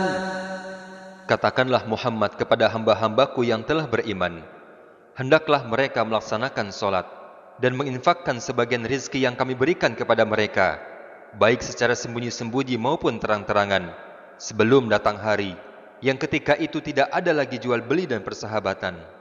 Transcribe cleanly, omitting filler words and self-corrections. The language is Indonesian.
Katakanlah Muhammad kepada hamba-hambaku yang telah beriman, hendaklah mereka melaksanakan solat dan menginfakkan sebagian rizki yang kami berikan kepada mereka, baik secara sembunyi-sembunyi maupun terang-terangan, sebelum datang hari yang ketika itu tidak ada lagi jual beli dan persahabatan.